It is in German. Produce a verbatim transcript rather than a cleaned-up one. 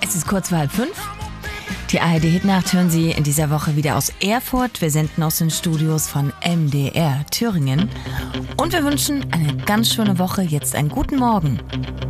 Es ist kurz vor halb fünf. Die A R D-Hitnacht hören Sie in dieser Woche wieder aus Erfurt. Wir senden aus den Studios von M D R Thüringen. Und wir wünschen eine ganz schöne Woche. Jetzt einen guten Morgen.